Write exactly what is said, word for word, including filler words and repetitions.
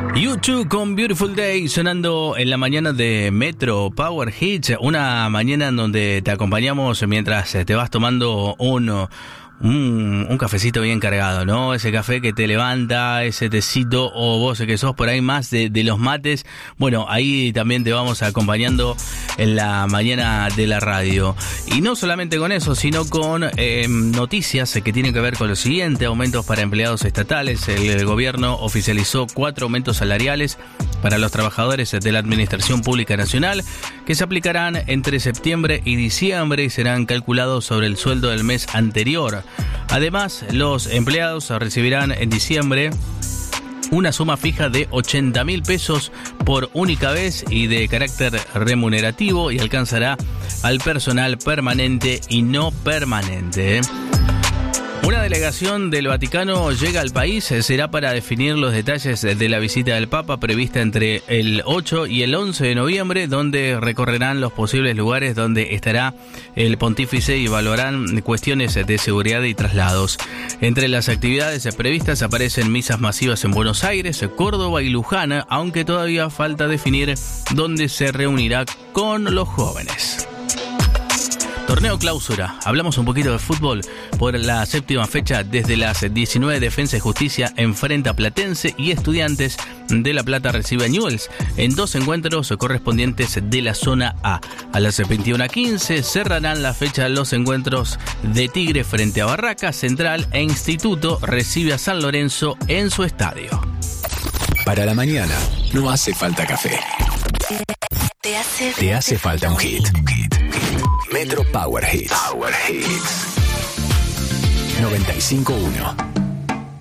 U dos con Beautiful Day sonando en la mañana de Metro Power Hits, una mañana en donde te acompañamos mientras te vas tomando un, un, un cafecito bien cargado, ¿no? Ese café que te levanta, ese tecito, o vos que sos por ahí más de, de los mates. Bueno, ahí también te vamos acompañando en la mañana de la radio. Y no solamente con eso, sino con eh, noticias que tienen que ver con lo siguiente: aumentos para empleados estatales. El, el gobierno oficializó cuatro aumentos salariales para los trabajadores de la Administración Pública Nacional, que se aplicarán entre septiembre y diciembre y serán calculados sobre el sueldo del mes anterior. Además, los empleados recibirán en diciembre una suma fija de ochenta mil pesos por única vez y de carácter remunerativo, y alcanzará al personal permanente y no permanente. Una delegación del Vaticano llega al país, será para definir los detalles de la visita del Papa prevista entre el ocho y el once de noviembre, donde recorrerán los posibles lugares donde estará el pontífice y evaluarán cuestiones de seguridad y traslados. Entre las actividades previstas aparecen misas masivas en Buenos Aires, Córdoba y Luján, aunque todavía falta definir dónde se reunirá con los jóvenes. Torneo Clausura. Hablamos un poquito de fútbol por la séptima fecha. Desde las diecinueve, Defensa y Justicia enfrenta a Platense y Estudiantes de La Plata recibe a Newell's en dos encuentros correspondientes de la zona A. A las veintiuna quince cerrarán la fecha los encuentros de Tigre frente a Barracas. Central e Instituto recibe a San Lorenzo en su estadio. Para la mañana no hace falta café. Te hace, Te hace falta un hit. Metro Power Hits. Power Hits. noventa y cinco punto uno.